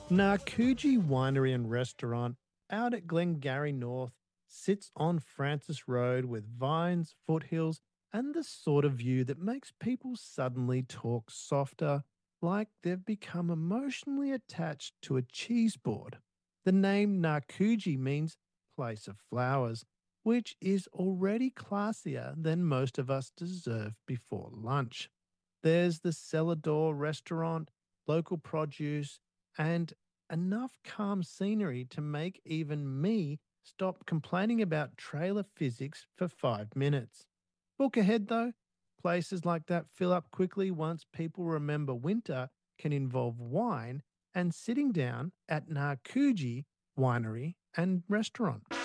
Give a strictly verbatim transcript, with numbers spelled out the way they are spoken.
Narkuji Winery and Restaurant out at Glengarry North sits on Francis Road with vines, foothills, and the sort of view that makes people suddenly talk softer, like they've become emotionally attached to a cheese board. The name Narkuji means place of flowers, which is already classier than most of us deserve before lunch. There's the cellar door restaurant, local produce, and enough calm scenery to make even me stop complaining about trailer physics for five minutes. Book ahead though. Places like that fill up quickly once people remember winter can involve wine and sitting down at Narkuji Winery and Restaurant.